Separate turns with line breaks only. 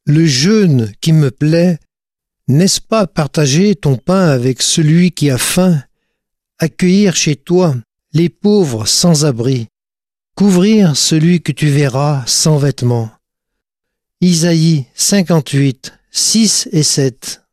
Le jeûne qui me plaît, n'est-ce pas partager ton pain avec celui qui a faim, accueillir chez toi les pauvres sans abri, couvrir celui que tu verras sans vêtements. Isaïe 58, 6 et 7.